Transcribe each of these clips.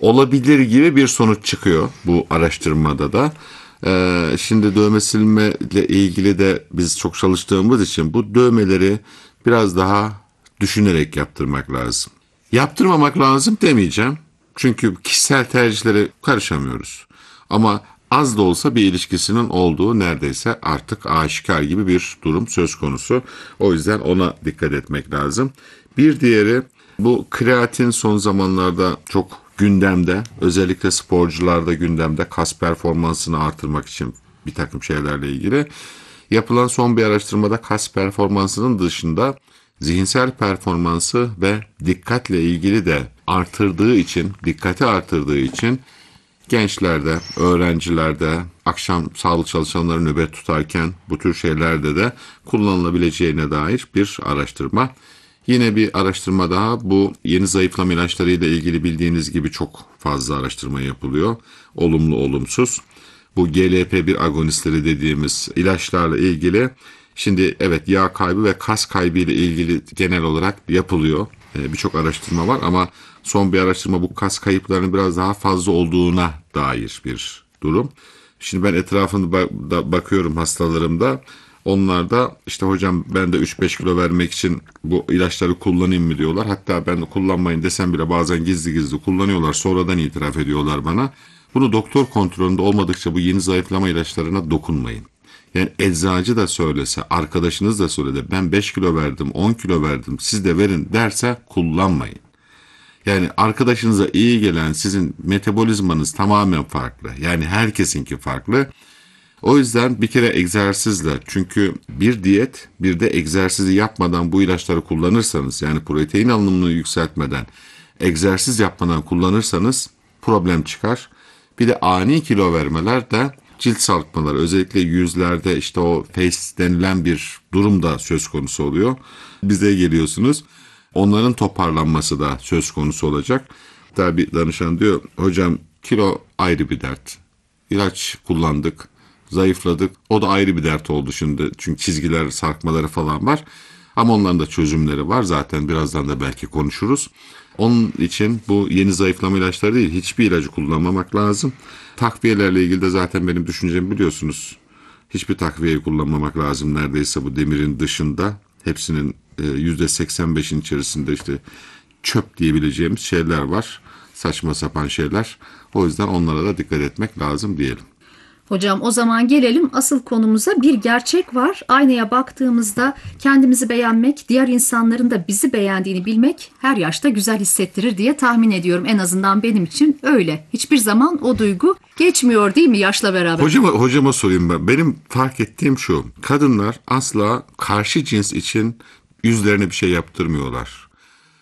olabilir gibi bir sonuç çıkıyor bu araştırmada da. Şimdi dövme silme ile ilgili de biz çok çalıştığımız için bu dövmeleri biraz daha düşünerek yaptırmak lazım. Yaptırmamak lazım demeyeceğim. Çünkü kişisel tercihlere karışamıyoruz. Ama az da olsa bir ilişkisinin olduğu neredeyse artık aşikar gibi bir durum söz konusu. O yüzden ona dikkat etmek lazım. Bir diğeri, bu kreatin son zamanlarda çok gündemde. Özellikle sporcularda gündemde, kas performansını artırmak için bir takım şeylerle ilgili. Yapılan son bir araştırmada kas performansının dışında zihinsel performansı ve dikkatle ilgili de dikkati artırdığı için gençlerde, öğrencilerde, akşam sağlık çalışanları nöbet tutarken bu tür şeylerde de kullanılabileceğine dair bir araştırma. Yine bir araştırma daha, bu yeni zayıflama ilaçları ile ilgili bildiğiniz gibi çok fazla araştırma yapılıyor. Olumlu, olumsuz. Bu GLP-1 agonistleri dediğimiz ilaçlarla ilgili şimdi evet, yağ kaybı ve kas kaybı ile ilgili genel olarak yapılıyor. Birçok araştırma var ama son bir araştırma bu kas kayıplarının biraz daha fazla olduğuna dair bir durum. Şimdi ben etrafında bakıyorum hastalarımda. Onlar da işte hocam ben de 3-5 kilo vermek için bu ilaçları kullanayım mı diyorlar. Hatta ben de kullanmayın desem bile bazen gizli gizli kullanıyorlar. Sonradan itiraf ediyorlar bana. Bunu doktor kontrolünde olmadıkça bu yeni zayıflama ilaçlarına dokunmayın. Yani eczacı da söylese, arkadaşınız da söyledi, ben 5 kilo verdim, 10 kilo verdim, siz de verin derse kullanmayın. Yani arkadaşınıza iyi gelen, sizin metabolizmanız tamamen farklı. Yani herkesinki farklı. O yüzden bir kere egzersizle, çünkü bir diyet bir de egzersizi yapmadan bu ilaçları kullanırsanız, yani protein alımını yükseltmeden, egzersiz yapmadan kullanırsanız problem çıkar. Bir de ani kilo vermeler de cilt sarkmaları, özellikle yüzlerde işte o face denilen bir durum da söz konusu oluyor. Bize geliyorsunuz. Onların toparlanması da söz konusu olacak. Hatta bir danışan diyor, hocam kilo ayrı bir dert. İlaç kullandık, zayıfladık. O da ayrı bir dert oldu şimdi. Çünkü çizgiler, sarkmaları falan var. Ama onların da çözümleri var. Zaten birazdan da belki konuşuruz. Onun için bu yeni zayıflama ilaçları değil, hiçbir ilacı kullanmamak lazım. Takviyelerle ilgili de zaten benim düşüncemi biliyorsunuz. Hiçbir takviyeyi kullanmamak lazım neredeyse, bu demirin dışında. Hepsinin %85'in içerisinde işte çöp diyebileceğimiz şeyler var. Saçma sapan şeyler. O yüzden onlara da dikkat etmek lazım diyelim. Hocam o zaman gelelim asıl konumuza. Bir gerçek var. Aynaya baktığımızda kendimizi beğenmek, diğer insanların da bizi beğendiğini bilmek her yaşta güzel hissettirir diye tahmin ediyorum. En azından benim için öyle. Hiçbir zaman o duygu geçmiyor değil mi yaşla beraber? Hocama sorayım ben. Benim fark ettiğim şu. Kadınlar asla karşı cins için yüzlerine bir şey yaptırmıyorlar.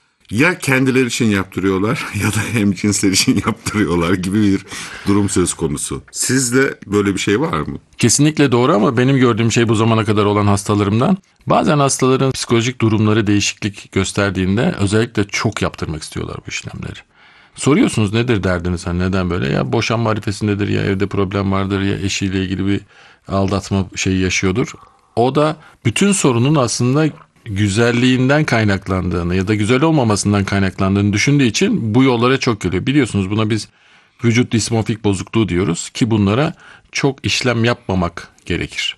Ya kendileri için yaptırıyorlar ya da hemcinsler için yaptırıyorlar gibi bir durum söz konusu. Sizde böyle bir şey var mı? Kesinlikle doğru ama benim gördüğüm şey bu zamana kadar olan hastalarımdan, bazen hastaların psikolojik durumları değişiklik gösterdiğinde özellikle çok yaptırmak istiyorlar bu işlemleri. Soruyorsunuz nedir derdiniz, hani neden böyle? Ya boşanma arifesindedir, ya evde problem vardır, ya eşiyle ilgili bir aldatma şeyi yaşıyordur. O da bütün sorunun aslında güzelliğinden kaynaklandığını ya da güzel olmamasından kaynaklandığını düşündüğü için bu yollara çok geliyor. Biliyorsunuz buna biz vücut dismorfik bozukluğu diyoruz ki bunlara çok işlem yapmamak gerekir.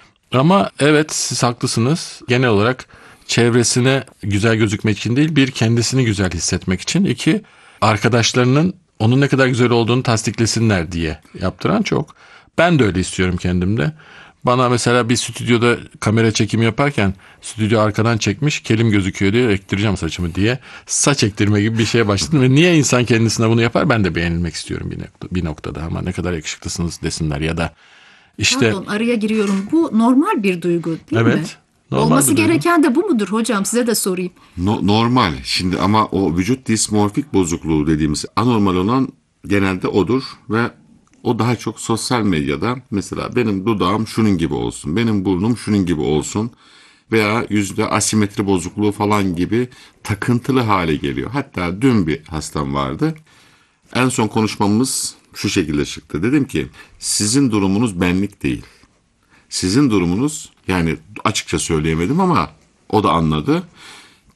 Ama evet, siz haklısınız. Genel olarak çevresine güzel gözükmek için değil, bir kendisini güzel hissetmek için, iki arkadaşlarının onun ne kadar güzel olduğunu tasdiklesinler diye yaptıran çok. Ben de öyle istiyorum kendimde. Bana mesela bir stüdyoda kamera çekimi yaparken stüdyo arkadan çekmiş, kelim gözüküyor diye ektireceğim saçımı diye saç ektirme gibi bir şeye başladım. Ve niye insan kendisine bunu yapar? Ben de beğenilmek istiyorum bir noktada, ama ne kadar yakışıklısınız desinler ya da işte. Pardon, araya giriyorum. Bu normal bir duygu değil mi? Evet. Normal Olması bir duygu. gereken de bu mudur hocam? Size de sorayım. Normal. Şimdi ama o vücut dismorfik bozukluğu dediğimiz anormal olan genelde odur ve o daha çok sosyal medyada mesela benim dudağım şunun gibi olsun, benim burnum şunun gibi olsun veya yüzde asimetri bozukluğu falan gibi takıntılı hale geliyor. Hatta dün bir hastam vardı. En son konuşmamız şu şekilde çıktı. Dedim ki sizin durumunuz benlik değil. Sizin durumunuz, yani açıkça söyleyemedim ama o da anladı.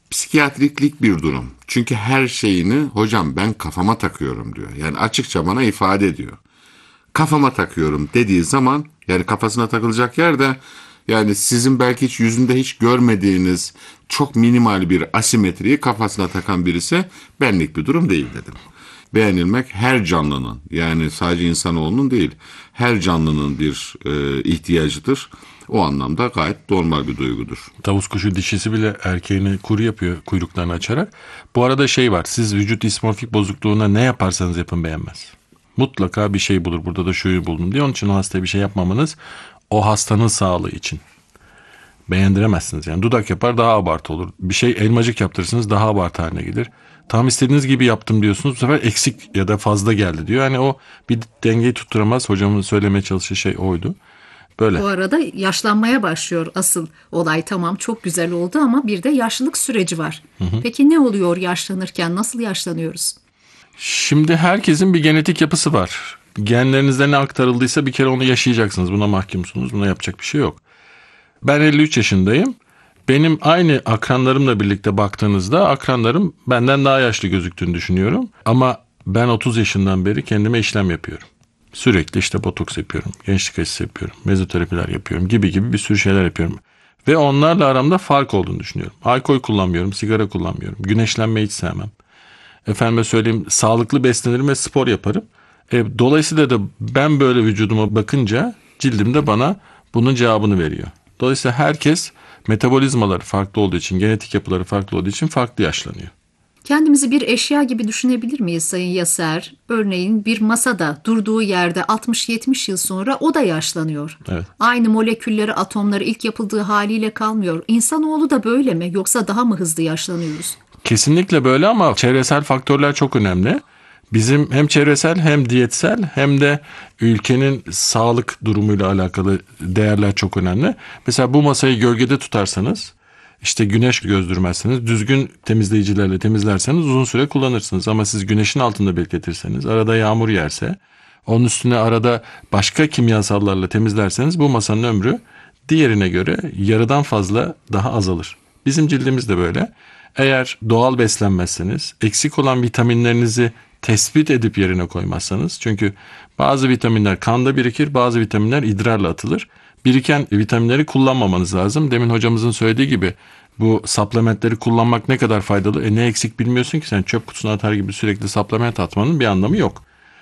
psikiyatriklik bir durum. Çünkü her şeyini hocam ben kafama takıyorum diyor. Yani açıkça bana ifade ediyor. Kafama takıyorum dediği zaman yani kafasına takılacak yerde yani sizin belki hiç yüzünde hiç görmediğiniz çok minimal bir asimetriyi kafasına takan birisi benlik bir durum değil dedim. Beğenilmek her canlının yani sadece insanoğlunun değil her canlının bir ihtiyacıdır. O anlamda gayet normal bir duygudur. Tavus kuşu dişisi bile erkeğini kuru yapıyor kuyruklarını açarak. Bu arada şey var, siz vücut dismorfik bozukluğuna ne yaparsanız yapın beğenmez. Mutlaka bir şey bulur. Burada da şuyu buldum diye. Onun için o hastaya bir şey yapmamanız o hastanın sağlığı için. Beğendiremezsiniz. Yani dudak yapar daha abartı olur. Bir şey elmacık yaptırırsınız daha abartı haline gelir. Tam istediğiniz gibi yaptım diyorsunuz. Bu sefer eksik ya da fazla geldi diyor. Yani o bir dengeyi tutturamaz. Hocamın söylemeye çalıştığı şey oydu. Böyle. Bu arada yaşlanmaya başlıyor asıl olay. Tamam, çok güzel oldu ama bir de yaşlılık süreci var. Peki ne oluyor yaşlanırken? Nasıl yaşlanıyoruz? Şimdi herkesin bir genetik yapısı var. Genlerinizde ne aktarıldıysa bir kere onu yaşayacaksınız. Buna mahkumsunuz. Buna yapacak bir şey yok. Ben 53 yaşındayım. Benim aynı akranlarımla birlikte baktığınızda akranlarım benden daha yaşlı gözüktüğünü düşünüyorum. Ama ben 30 yaşından beri kendime işlem yapıyorum. Sürekli işte botoks yapıyorum, gençlik aşısı yapıyorum, mezoterapiler yapıyorum gibi bir sürü şeyler yapıyorum. Ve onlarla aramda fark olduğunu düşünüyorum. Alkol kullanmıyorum, sigara kullanmıyorum, güneşlenmeyi hiç sevmem. Efendime söyleyeyim sağlıklı beslenirim ve spor yaparım. Dolayısıyla da ben böyle vücuduma bakınca cildim de bana bunun cevabını veriyor. Dolayısıyla herkes metabolizmaları farklı olduğu için, genetik yapıları farklı olduğu için farklı yaşlanıyor. Kendimizi bir eşya gibi düşünebilir miyiz Sayın Yaser? Örneğin bir masada durduğu yerde 60-70 yıl sonra o da yaşlanıyor. Evet. Aynı molekülleri, atomları ilk yapıldığı haliyle kalmıyor. İnsanoğlu da böyle mi yoksa daha mı hızlı yaşlanıyoruz? Kesinlikle böyle ama çevresel faktörler çok önemli. Bizim hem çevresel hem diyetsel hem de ülkenin sağlık durumuyla alakalı değerler çok önemli. Mesela bu masayı gölgede tutarsanız, işte güneş gözdürmezseniz, düzgün temizleyicilerle temizlerseniz uzun süre kullanırsınız. Ama siz güneşin altında bekletirseniz, arada yağmur yerse, onun üstüne arada başka kimyasallarla temizlerseniz bu masanın ömrü diğerine göre yarıdan fazla daha azalır. Bizim cildimiz de böyle. Eğer doğal beslenmezseniz, eksik olan vitaminlerinizi tespit edip yerine koymazsanız, çünkü bazı vitaminler kanda birikir, bazı vitaminler idrarla atılır. Biriken vitaminleri kullanmamanız lazım. Demin hocamızın söylediği gibi bu supplementleri kullanmak ne kadar faydalı? Ne eksik bilmiyorsun ki sen çöp kutusuna atar gibi sürekli supplement atmanın bir anlamı yok.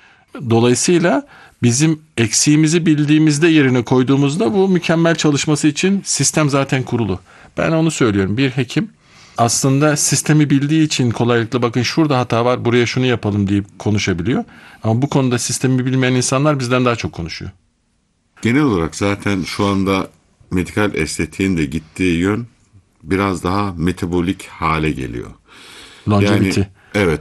Dolayısıyla bizim eksiğimizi bildiğimizde yerine koyduğumuzda bu mükemmel çalışması için sistem zaten kurulu. Ben onu söylüyorum. Bir hekim aslında sistemi bildiği için kolaylıkla bakın şurada hata var buraya şunu yapalım deyip konuşabiliyor. Ama bu konuda sistemi bilmeyen insanlar bizden daha çok konuşuyor. Genel olarak zaten şu anda medikal estetiğin de gittiği yön biraz daha metabolik hale geliyor. Longevity. Yani evet,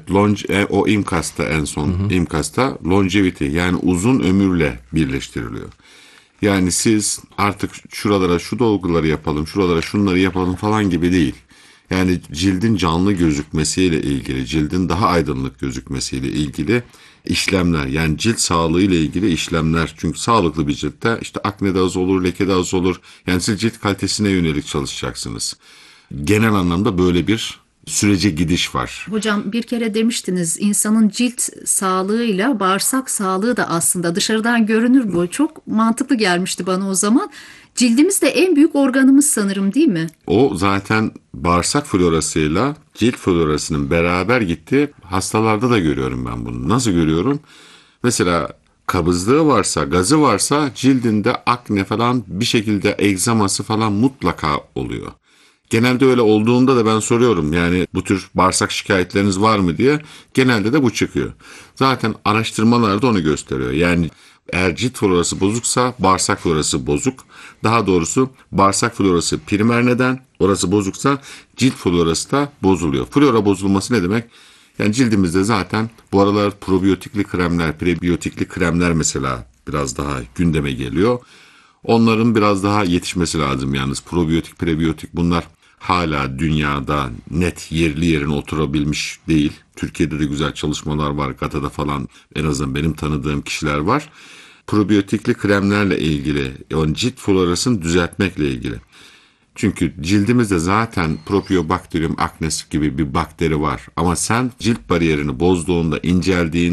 o IMCAS'ta en son IMCAS'ta longevity yani uzun ömürle birleştiriliyor. Yani siz artık şuralara şu dolguları yapalım, şuralara şunları yapalım falan gibi değil. Yani cildin canlı gözükmesiyle ilgili, cildin daha aydınlık gözükmesiyle ilgili işlemler, yani cilt sağlığı ile ilgili işlemler. Çünkü sağlıklı bir ciltte işte akne de az olur, leke de az olur. Yani siz cilt kalitesine yönelik çalışacaksınız. Genel anlamda böyle bir sürece gidiş var. Hocam bir kere demiştiniz insanın cilt sağlığıyla bağırsak sağlığı da aslında dışarıdan görünür bu. Çok mantıklı gelmişti bana o zaman. Cildimiz de en büyük organımız sanırım değil mi? O zaten bağırsak florasıyla cilt florasının beraber gittiği hastalarda da görüyorum ben bunu. Nasıl görüyorum? Mesela kabızlığı varsa, gazı varsa cildinde akne falan bir şekilde egzaması falan mutlaka oluyor. Genelde öyle olduğunda da ben soruyorum yani bu tür bağırsak şikayetleriniz var mı diye. Genelde de bu çıkıyor. Zaten araştırmalar da onu gösteriyor. Yani eğer cilt florası bozuksa bağırsak florası bozuk. Daha doğrusu bağırsak florası primer neden, orası bozuksa cilt florası da bozuluyor. Flora bozulması ne demek? Yani cildimizde zaten bu aralar probiyotikli kremler, prebiyotikli kremler mesela biraz daha gündeme geliyor. Onların biraz daha yetişmesi lazım yalnız. Probiyotik, prebiyotik bunlar hala dünyada net yerli yerine oturabilmiş değil. Türkiye'de de güzel çalışmalar var. GATA'da falan en azından benim tanıdığım kişiler var. Probiyotikli kremlerle ilgili, yani cilt florasını düzeltmekle ilgili. Çünkü cildimizde zaten Propionibacterium acnes gibi bir bakteri var. Ama sen cilt bariyerini bozduğunda, inceldiğinde